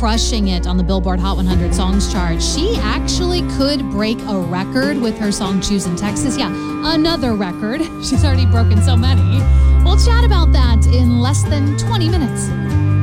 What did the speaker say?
crushing it on the Billboard Hot 100 Songs chart. She actually could break a record with her song Choosing Texas. Yeah, another record. She's already broken so many. We'll chat about that in less than 20 minutes.